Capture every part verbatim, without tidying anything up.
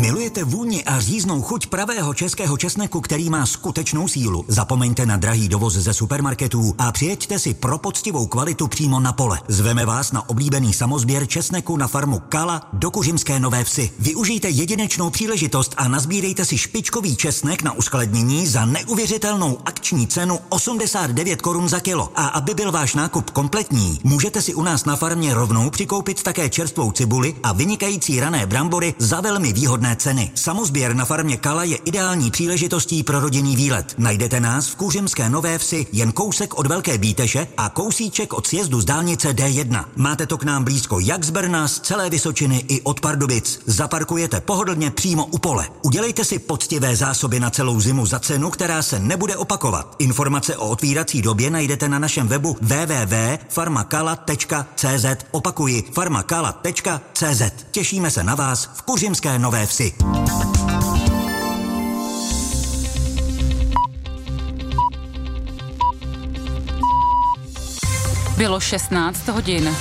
Milujete vůni a říznou chuť pravého českého česneku, který má skutečnou sílu? Zapomeňte na drahý dovoz ze supermarketů a přijeďte si pro poctivou kvalitu přímo na pole. Zveme vás na oblíbený samosběr česneku na farmu Kala do Kuřimské Nové Vsi. Využijte jedinečnou příležitost a nazbírejte si špičkový česnek na uskladnění za neuvěřitelnou akční cenu osmdesát devět korun za kilo. A aby byl váš nákup kompletní, můžete si u nás na farmě rovnou přikoupit také čerstvou cibuli a vynikající rané brambory za velmi výhodné ceny. Samosběr na farmě Kala je ideální příležitostí pro rodinný výlet. Najdete nás v Kuřimské Nové Vsi jen kousek od Velké Bíteše a kousíček od sjezdu z dálnice D jedna. Máte to k nám blízko jak z Brna, z celé Vysočiny i od Pardubic. Zaparkujete pohodlně přímo u pole. Udělejte si poctivé zásoby na celou zimu za cenu, která se nebude opakovat. Informace o otvírací době najdete na našem webu w w w tečka farmakala tečka c z. Opakuji farmakala tečka c z. Těšíme se na vás v Kuřimské Nové Vsi. Bylo šestnáct hodin.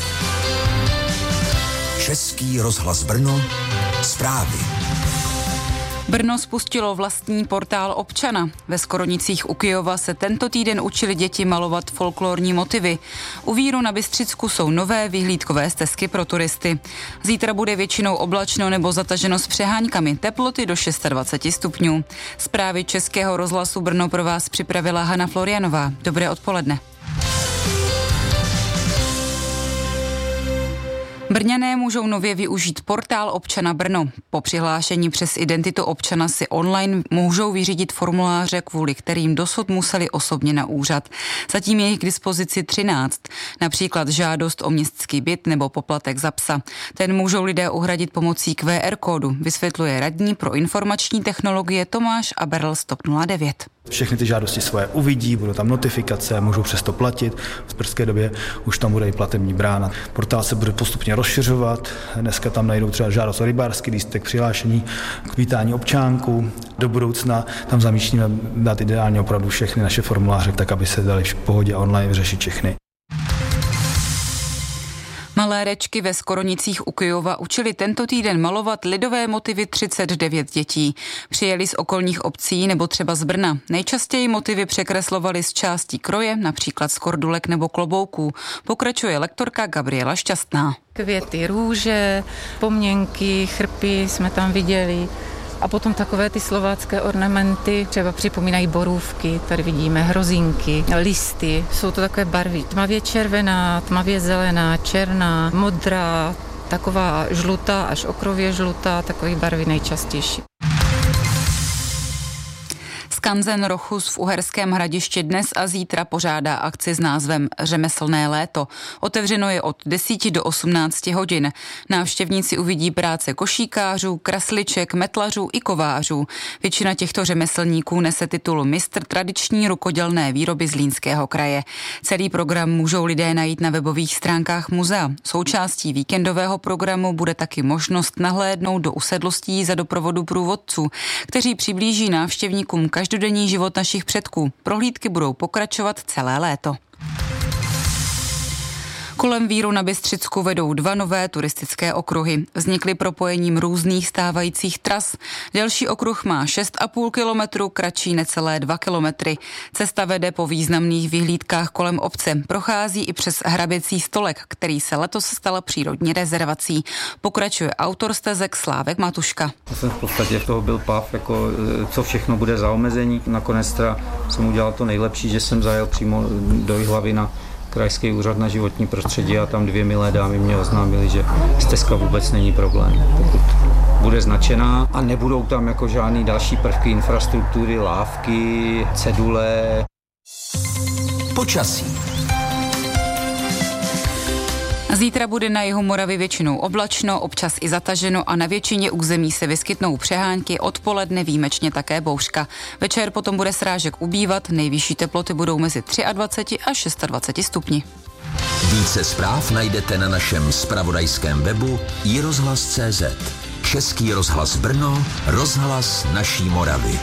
Český rozhlas Brno, zprávy. Brno spustilo vlastní portál občana. Ve Skoronicích u Kyjova se tento týden učili děti malovat folklorní motivy. U Víru na Bystřicku jsou nové vyhlídkové stezky pro turisty. Zítra bude většinou oblačno nebo zataženo s přeháňkami, teploty do dvacet šest stupňů. Zprávy Českého rozhlasu Brno pro vás připravila Hana Florianová. Dobré odpoledne. Brňané můžou nově využít portál občana Brno. Po přihlášení přes identitu občana si online můžou vyřídit formuláře, kvůli kterým dosud museli osobně na úřad. Zatím je jich k dispozici třináct, například žádost o městský byt nebo poplatek za psa. Ten můžou lidé uhradit pomocí Q R kódu, vysvětluje radní pro informační technologie Tomáš Aberl z TOP nula devět. Všechny ty žádosti svoje uvidí, budou tam notifikace, můžou přesto platit. V brzké době už tam bude i platební brána. Portál se bude postupně rozšiřovat. Dneska tam najdou třeba žádost o rybářský lístek, přihlášení k vítání občánku. Do budoucna tam zamýšlíme dát ideálně opravdu všechny naše formuláře, tak aby se dali v pohodě online vyřešit všechny. Malé Rečky ve Skoronicích u Kyjova učili tento týden malovat lidové motivy třicet devět dětí. Přijeli z okolních obcí nebo třeba z Brna. Nejčastěji motivy překreslovali z částí kroje, například z kordulek nebo klobouků. Pokračuje lektorka Gabriela Šťastná. Květy růže, pomněnky, chrpy jsme tam viděli. A potom takové ty slovácké ornamenty, třeba připomínají borůvky, tady vidíme hrozínky, listy, jsou to takové barvy. Tmavě červená, tmavě zelená, černá, modrá, taková žlutá až okrově žlutá, takové barvy nejčastější. Skanzen Rochus v Uherském Hradišti dnes a zítra pořádá akci s názvem Řemeslné léto. Otevřeno je od deseti do osmnácti hodin. Návštěvníci uvidí práce košíkářů, kresliček, metlařů i kovářů. Většina těchto řemeslníků nese titul mistr tradiční rukodělné výroby Zlínského kraje. Celý program můžou lidé najít na webových stránkách muzea. Součástí víkendového programu bude taky možnost nahlédnout do usedlostí za doprovodu průvodců, kteří přiblíží návštěvníkům každodenní život našich předků. Prohlídky budou pokračovat celé léto. Kolem Víru na Bystřicku vedou dva nové turistické okruhy. Vznikly propojením různých stávajících tras. Delší okruh má šest a půl kilometru, kratší necelé dva kilometry. Cesta vede po významných vyhlídkách kolem obce. Prochází i přes hraběcí stolek, který se letos stal přírodní rezervací. Pokračuje autor stezek Slávek Matuška. Já jsem v podstatě toho byl pav, jako co všechno bude za omezení. Nakonec teda jsem udělal to nejlepší, že jsem zajel přímo do Jihlavy na Krajský úřad na životní prostředí a tam dvě milé dámy mě oznámily, že stezka vůbec není problém. Pokud bude značená a nebudou tam jako žádný další prvky infrastruktury, lávky, cedule. Počasí. Zítra bude na jihu Moravy většinou oblačno, občas i zataženo a na většině území se vyskytnou přehánky, odpoledne výjimečně také bouřka. Večer potom bude srážek ubývat, nejvyšší teploty budou mezi dvacet tři a dvacet šest stupni. Více zpráv najdete na našem zpravodajském webu i rozhlas tečka cé zet. Český rozhlas Brno, rozhlas naší Moravy.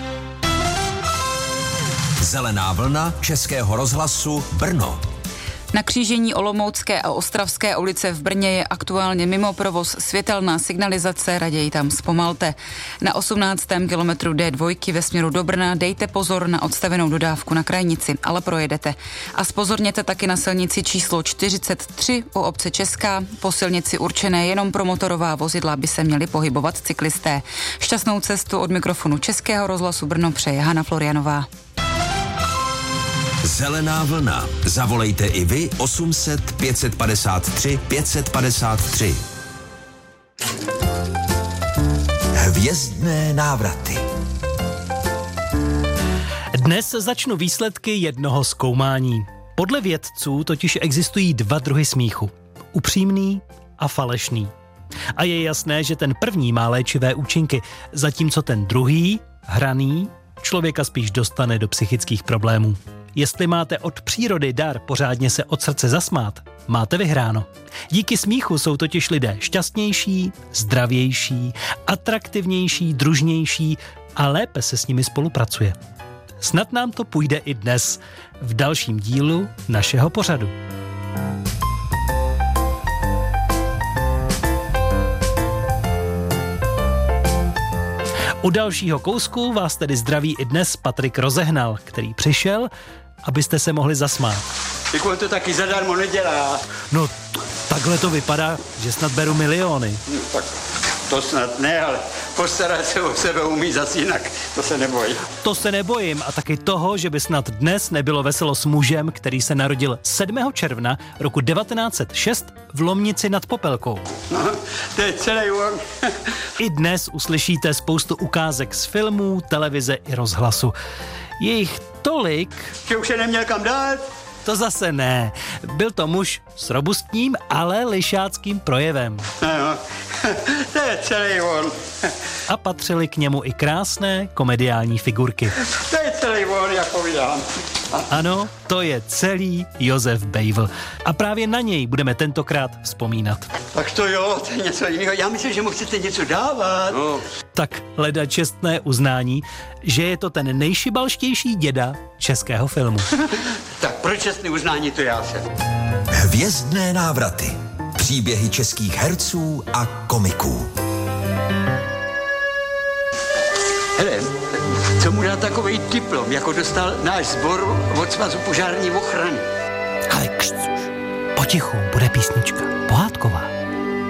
Zelená vlna Českého rozhlasu Brno. Na křížení Olomoucké a Ostravské ulice v Brně je aktuálně mimo provoz světelná signalizace, raději tam zpomalte. Na osmnáctém kilometru D dva ve směru do Brna dejte pozor na odstavenou dodávku na krajnici, ale projedete. A zpozorněte taky na silnici číslo čtyřicet tři u obce Česká. Po silnici určené jenom pro motorová vozidla by se měli pohybovat cyklisté. Šťastnou cestu od mikrofonu Českého rozhlasu Brno přeje Hana Florianová. Zelená vlna. Zavolejte i vy osm set pět padesát tři pět padesát tři. Hvězdné návraty. Dnes začnu výsledky jednoho zkoumání. Podle vědců totiž existují dva druhy smíchu. Upřímný a falešný. A je jasné, že ten první má léčivé účinky, zatímco ten druhý, hraný, člověka spíš dostane do psychických problémů. Jestli máte od přírody dar pořádně se od srdce zasmát, máte vyhráno. Díky smíchu jsou totiž lidé šťastnější, zdravější, atraktivnější, družnější a lépe se s nimi spolupracuje. Snad nám to půjde i dnes, v dalším dílu našeho pořadu. U dalšího kousku vás tedy zdraví i dnes Patrik Rozehnal, který přišel, abyste se mohli zasmát. Jako on to taky zadarmo nedělá. No, t- takhle to vypadá, že snad beru miliony. No, tak to snad ne, ale postarat se o sebe umí zas jinak, to se neboj. To se nebojím a taky toho, že by snad dnes nebylo veselo s mužem, který se narodil sedmého června roku devatenáct set šest v Lomnici nad Popelkou. No, to je celý on. I dnes uslyšíte spoustu ukázek z filmů, televize i rozhlasu. Je jich tolik... Že už je neměl kam dát? To zase ne. Byl to muž s robustním, ale lišáckým projevem. No, to je celý on. A patřily k němu i krásné komediální figurky. To je celý on, jak povídám. Ano, to je celý Josef Bejvl. A právě na něj budeme tentokrát vzpomínat. Tak to jo, to je něco jiného. Já myslím, že mu chcete něco dávat. No. Tak leda čestné uznání, že je to ten nejšibalštější děda českého filmu. Tak pro čestné uznání to já jsem. Hvězdné návraty. Příběhy českých herců a komiků. Hele, co mu dá takovej diplom, jako dostal náš sbor od Svazu požární ochrany? Ale kšt, potichu, bude písnička, pohádková.